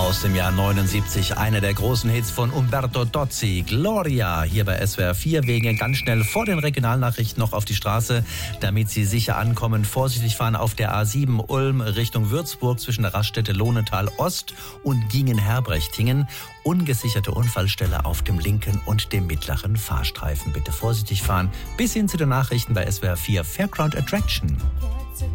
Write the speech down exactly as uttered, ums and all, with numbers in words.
Aus dem Jahr neunundsiebzig, einer der großen Hits von Umberto Tozzi, Gloria, hier bei S W R vier. Wir gehen ganz schnell vor den Regionalnachrichten noch auf die Straße, damit Sie sicher ankommen. Vorsichtig fahren auf der A sieben Ulm Richtung Würzburg zwischen der Raststätte Lohnetal Ost und Gingen-Herbrechtingen. Ungesicherte Unfallstelle auf dem linken und dem mittleren Fahrstreifen. Bitte vorsichtig fahren. Bis hin zu den Nachrichten bei S W R vier Fairground Attraction.